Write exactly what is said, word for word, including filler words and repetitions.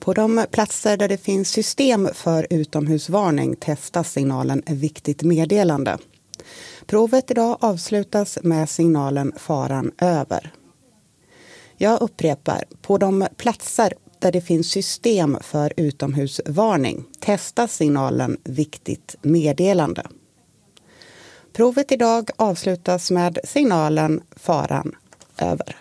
På de platser där det finns system för utomhusvarning testas signalen viktigt meddelande. Provet idag avslutas med signalen faran över. Jag upprepar, på de platser där det finns system för utomhusvarning testas signalen viktigt meddelande. Provet idag avslutas med signalen faran över.